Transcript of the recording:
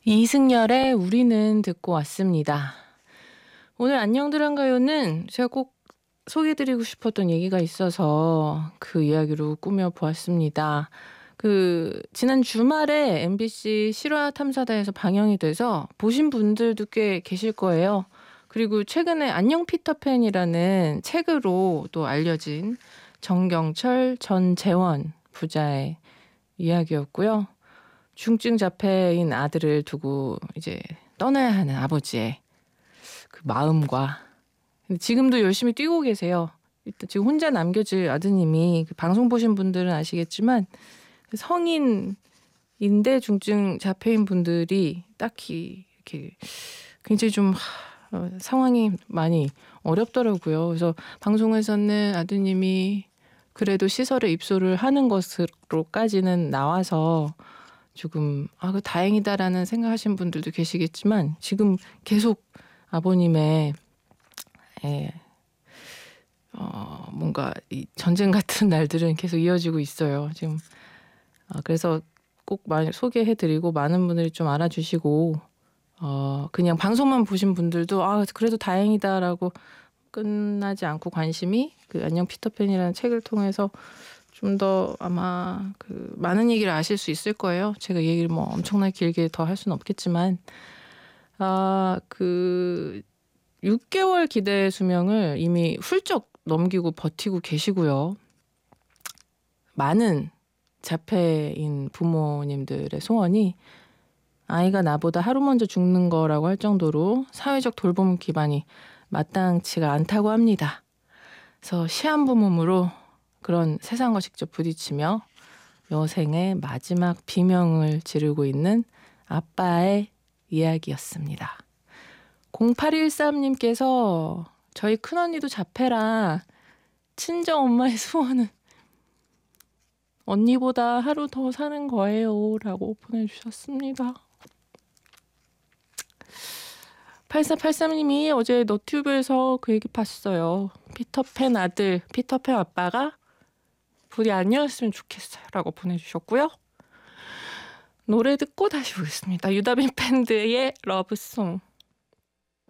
이승열의 우리는 듣고 왔습니다. 오늘 안녕들한가요는 제가 꼭 소개해드리고 싶었던 얘기가 있어서 그 이야기로 꾸며보았습니다. 지난 주말에 MBC 실화 탐사다에서 방영이 돼서 보신 분들도 꽤 계실 거예요. 그리고 최근에 안녕 피터팬이라는 책으로 또 알려진 정경철 전재원 부자의 이야기였고요. 중증 자폐인 아들을 두고 이제 떠나야 하는 아버지의 그 마음과, 근데 지금도 열심히 뛰고 계세요. 일단 지금 혼자 남겨질 아드님이, 방송 보신 분들은 아시겠지만 성인인데 중증 자폐인 분들이 딱히 이렇게 굉장히 좀 상황이 많이 어렵더라고요. 그래서 방송에서는 아드님이 그래도 시설에 입소를 하는 것으로까지는 나와서 조금 그 다행이다라는 생각하시는 분들도 계시겠지만, 지금 계속 아버님의 뭔가 이 전쟁 같은 날들은 계속 이어지고 있어요. 지금 그래서 꼭 많이 소개해드리고 많은 분들이 좀 알아주시고, 그냥 방송만 보신 분들도 그래도 다행이다라고 끝나지 않고 관심이 그 안녕 피터팬이라는 책을 통해서 좀 더 아마 많은 얘기를 아실 수 있을 거예요. 제가 얘기를 뭐 엄청나게 길게 더 할 수는 없겠지만, 6개월 기대 수명을 이미 훌쩍 넘기고 버티고 계시고요. 많은 자폐인 부모님들의 소원이 아이가 나보다 하루 먼저 죽는 거라고 할 정도로 사회적 돌봄 기반이 마땅치가 않다고 합니다. 그래서 시한부 몸으로 그런 세상과 직접 부딪히며 여생의 마지막 비명을 지르고 있는 아빠의 이야기였습니다. 0813님께서 저희 큰언니도 자폐라 친정 엄마의 소원은 언니보다 하루 더 사는 거예요 라고 보내주셨습니다. 8483님이 어제 너튜브에서 그 얘기 봤어요. 피터팬 아들, 피터팬 아빠가 부디 아니었으면 좋겠어요 라고 보내주셨고요. 노래 듣고 다시 오겠습니다. 유다빈 밴드의 러브송.